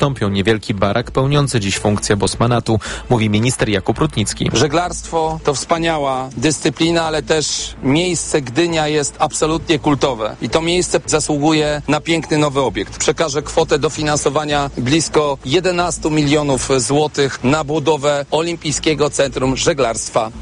zastąpią niewielki barak pełniący dziś funkcję bosmanatu, mówi minister Jakub Rutnicki. Żeglarstwo to wspaniała dyscyplina, ale też miejsce Gdynia jest absolutnie kultowe i to miejsce zasługuje na piękny nowy obiekt. Przekażę kwotę dofinansowania blisko 11 milionów złotych na budowę Olimpijskiego Centrum Żeglarstwa.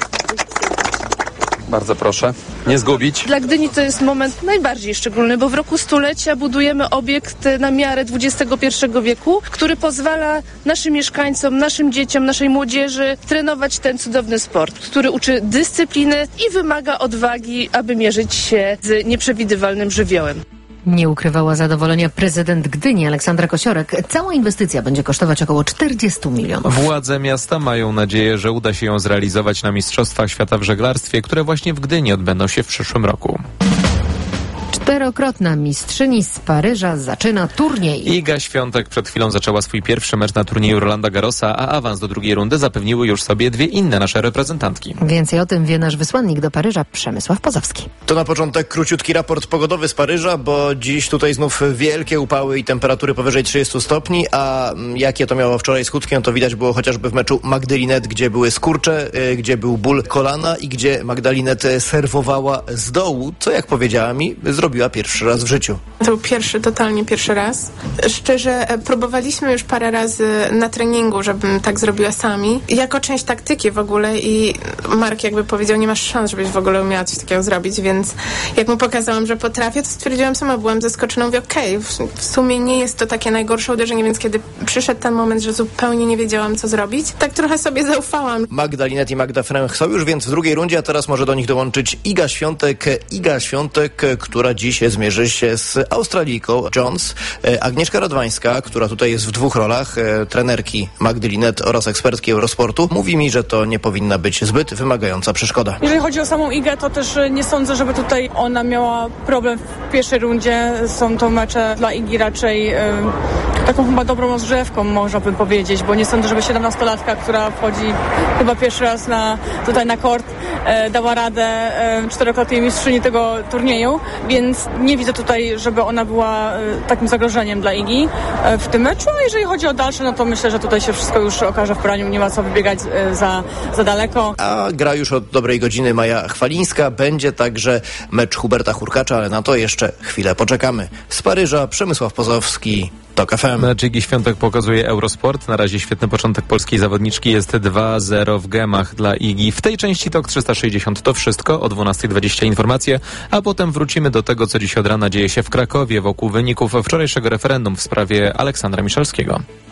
Bardzo proszę, nie zgubić. Dla Gdyni to jest moment najbardziej szczególny, bo w roku stulecia budujemy obiekt na miarę XXI wieku, który pozwala naszym mieszkańcom, naszym dzieciom, naszej młodzieży trenować ten cudowny sport, który uczy dyscypliny i wymaga odwagi, aby mierzyć się z nieprzewidywalnym żywiołem. Nie ukrywała zadowolenia prezydent Gdyni Aleksandra Kosiorek. Cała inwestycja będzie kosztować około 40 milionów. Władze miasta mają nadzieję, że uda się ją zrealizować na Mistrzostwach Świata w żeglarstwie, które właśnie w Gdyni odbędą się w przyszłym roku. Czterokrotna mistrzyni z Paryża zaczyna turniej. Iga Świątek przed chwilą zaczęła swój pierwszy mecz na turnieju Rolanda Garrosa, a awans do drugiej rundy zapewniły już sobie dwie inne nasze reprezentantki. Więcej o tym wie nasz wysłannik do Paryża Przemysław Pozowski. To na początek króciutki raport pogodowy z Paryża, bo dziś tutaj znów wielkie upały i temperatury powyżej 30 stopni, a jakie to miało wczoraj skutki, to widać było chociażby w meczu Magdy Linette, gdzie były skurcze, gdzie był ból kolana i gdzie Magda Linette serwowała z dołu, co jak powiedziała mi, zrobiła pierwszy raz w życiu. To był totalnie pierwszy raz. Szczerze, próbowaliśmy już parę razy na treningu, żebym tak zrobiła sami. Jako część taktyki w ogóle i Mark jakby powiedział, nie masz szans, żebyś w ogóle umiała coś takiego zrobić, więc jak mu pokazałam, że potrafię, to stwierdziłam sama, byłam zaskoczona, mówię okej, w sumie nie jest to takie najgorsze uderzenie, więc kiedy przyszedł ten moment, że zupełnie nie wiedziałam, co zrobić, tak trochę sobie zaufałam. Magda Linette i Magda Fręch są już więc w drugiej rundzie, a teraz może do nich dołączyć Iga Świątek, która dziś zmierzy się z Australijką Jones. Agnieszka Radwańska, która tutaj jest w dwóch rolach, trenerki Magdy Linette oraz ekspertki Eurosportu, mówi mi, że to nie powinna być zbyt wymagająca przeszkoda. Jeżeli chodzi o samą Igę, to też nie sądzę, żeby tutaj ona miała problem w pierwszej rundzie. Są to mecze dla Igi raczej taką chyba dobrą rozgrzewką, można by powiedzieć, bo nie sądzę, żeby 17-latka, która wchodzi chyba pierwszy raz tutaj na kort, dała radę czterokrotnej mistrzyni tego turnieju, więc nie widzę tutaj, żeby ona była takim zagrożeniem dla Igi w tym meczu, a jeżeli chodzi o dalsze, no to myślę, że tutaj się wszystko już okaże w praniu, nie ma co wybiegać za daleko. A gra już od dobrej godziny Maja Chwalińska, będzie także mecz Huberta Hurkacza, ale na to jeszcze chwilę poczekamy. Z Paryża Przemysław Pozowski, TOK FM. Mecz Igi Świątek pokazuje Eurosport. Na razie świetny początek polskiej zawodniczki. Jest 2-0 w gemach dla Igi. W tej części TOK 360 to wszystko. O 12:20 informacje, a potem wrócimy do tego, co dziś od rana dzieje się w Krakowie wokół wyników wczorajszego referendum w sprawie Aleksandra Miszalskiego.